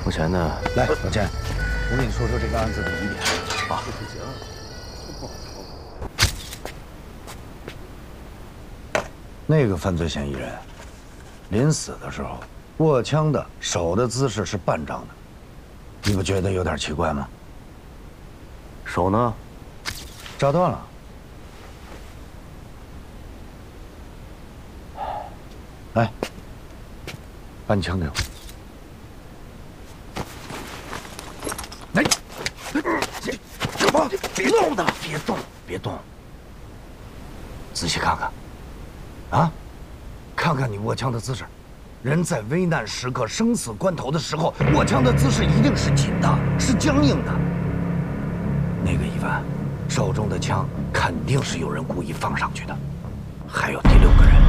目前呢， 来，老钱，我跟你说说这个案子的疑点。 啊， 那个犯罪嫌疑人临死的时候，握枪的手的姿势是半张的，你不觉得有点奇怪吗？ 手呢？ 扎断了。来，把你枪给我。来，小胖，别动的，别动，别动。仔细看看，啊，看看你握枪的姿势。人在危难时刻、生死关头的时候，握枪的姿势一定是紧的，是僵硬的。那个疑犯手中的枪肯定是有人故意放上去的。还有第6个人。